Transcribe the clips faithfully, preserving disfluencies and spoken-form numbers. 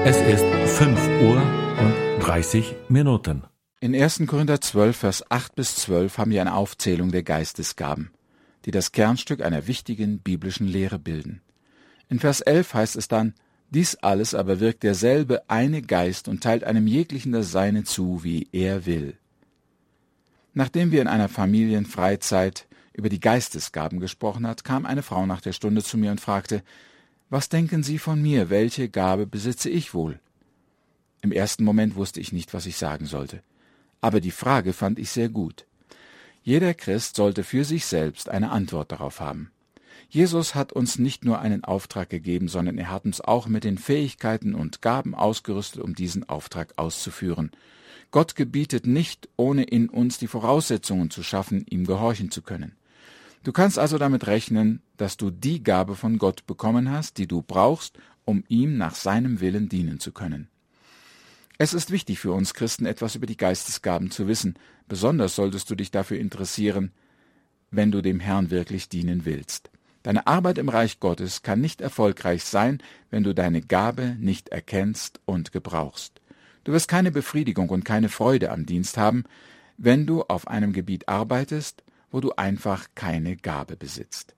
Es ist fünf Uhr und dreißig Minuten. In ersten Korinther zwölf, Vers acht bis zwölf haben wir eine Aufzählung der Geistesgaben, die das Kernstück einer wichtigen biblischen Lehre bilden. In Vers elf heißt es dann: Dies alles aber wirkt derselbe eine Geist und teilt einem jeglichen das Seine zu, wie er will. Nachdem wir in einer Familienfreizeit über die Geistesgaben gesprochen hat, kam eine Frau nach der Stunde zu mir und fragte: Was denken Sie von mir? Welche Gabe besitze ich wohl? Im ersten Moment wusste ich nicht, was ich sagen sollte. Aber die Frage fand ich sehr gut. Jeder Christ sollte für sich selbst eine Antwort darauf haben. Jesus hat uns nicht nur einen Auftrag gegeben, sondern er hat uns auch mit den Fähigkeiten und Gaben ausgerüstet, um diesen Auftrag auszuführen. Gott gebietet nicht, ohne in uns die Voraussetzungen zu schaffen, ihm gehorchen zu können. Du kannst also damit rechnen, dass du die Gabe von Gott bekommen hast, die du brauchst, um ihm nach seinem Willen dienen zu können. Es ist wichtig für uns Christen, etwas über die Geistesgaben zu wissen. Besonders solltest du dich dafür interessieren, wenn du dem Herrn wirklich dienen willst. Deine Arbeit im Reich Gottes kann nicht erfolgreich sein, wenn du deine Gabe nicht erkennst und gebrauchst. Du wirst keine Befriedigung und keine Freude am Dienst haben, wenn du auf einem Gebiet arbeitest, wo du einfach keine Gabe besitzt.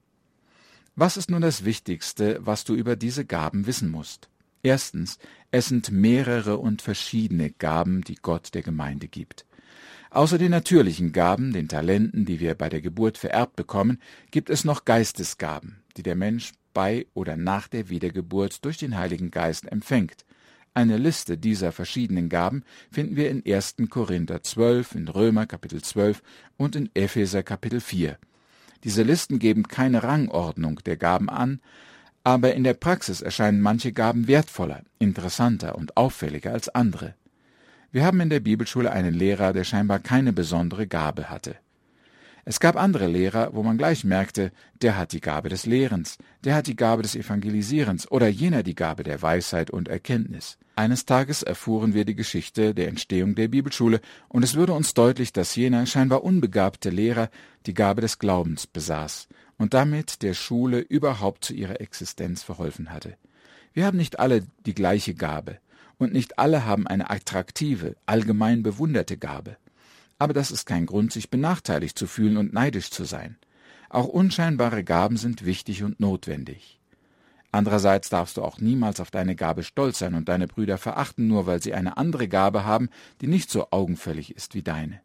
Was ist nun das Wichtigste, was du über diese Gaben wissen musst? Erstens, es sind mehrere und verschiedene Gaben, die Gott der Gemeinde gibt. Außer den natürlichen Gaben, den Talenten, die wir bei der Geburt vererbt bekommen, gibt es noch Geistesgaben, die der Mensch bei oder nach der Wiedergeburt durch den Heiligen Geist empfängt. Eine Liste dieser verschiedenen Gaben finden wir in ersten Korinther zwölf, in Römer Kapitel zwölf und in Epheser Kapitel vier. Diese Listen geben keine Rangordnung der Gaben an, aber in der Praxis erscheinen manche Gaben wertvoller, interessanter und auffälliger als andere. Wir haben in der Bibelschule einen Lehrer, der scheinbar keine besondere Gabe hatte. Es gab andere Lehrer, wo man gleich merkte, der hat die Gabe des Lehrens, der hat die Gabe des Evangelisierens oder jener die Gabe der Weisheit und Erkenntnis. Eines Tages erfuhren wir die Geschichte der Entstehung der Bibelschule, und es wurde uns deutlich, dass jener scheinbar unbegabte Lehrer die Gabe des Glaubens besaß und damit der Schule überhaupt zu ihrer Existenz verholfen hatte. Wir haben nicht alle die gleiche Gabe, und nicht alle haben eine attraktive, allgemein bewunderte Gabe. Aber das ist kein Grund, sich benachteiligt zu fühlen und neidisch zu sein. Auch unscheinbare Gaben sind wichtig und notwendig. Andererseits darfst du auch niemals auf deine Gabe stolz sein und deine Brüder verachten, nur weil sie eine andere Gabe haben, die nicht so augenfällig ist wie deine.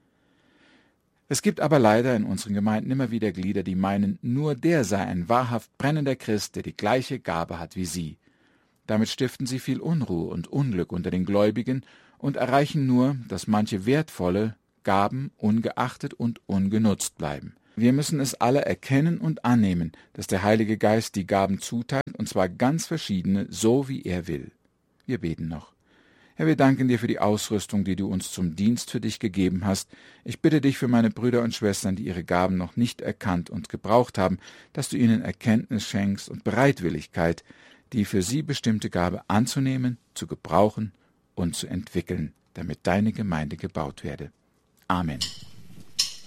Es gibt aber leider in unseren Gemeinden immer wieder Glieder, die meinen, nur der sei ein wahrhaft brennender Christ, der die gleiche Gabe hat wie sie. Damit stiften sie viel Unruhe und Unglück unter den Gläubigen und erreichen nur, dass manche wertvolle Gaben ungeachtet und ungenutzt bleiben. Wir müssen es alle erkennen und annehmen, dass der Heilige Geist die Gaben zuteilt, und zwar ganz verschiedene, so wie er will. Wir beten noch. Herr, wir danken dir für die Ausrüstung, die du uns zum Dienst für dich gegeben hast. Ich bitte dich für meine Brüder und Schwestern, die ihre Gaben noch nicht erkannt und gebraucht haben, dass du ihnen Erkenntnis schenkst und Bereitwilligkeit, die für sie bestimmte Gabe anzunehmen, zu gebrauchen und zu entwickeln, damit deine Gemeinde gebaut werde. Amen.